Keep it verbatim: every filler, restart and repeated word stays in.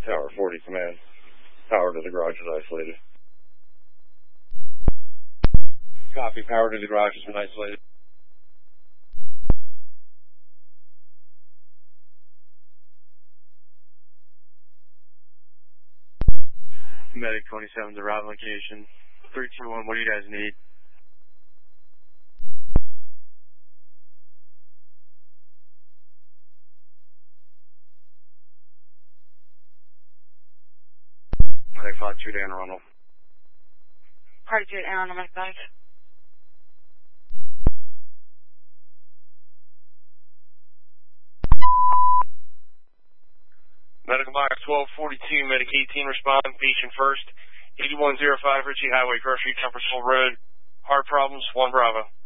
Tower forty command. Power to the garage is isolated. Copy. Power to the garage has been isolated. Medic twenty-seven to route location. three two one, what do you guys need? Medic five two to Anne Arundel. Party two to Anne Arundel, Medic five. Medical Box twelve forty-two, Medic eighteen respond, patient first, eighty-one oh five Ritchie Highway, Grocery Compassville Road, heart problems, one Bravo.